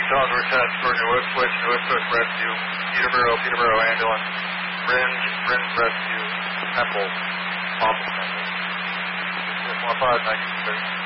Southward Test for New Ipswich Rescue, Peterborough Ambulance, Rins Rescue, Temple, Office Temple. 615, 19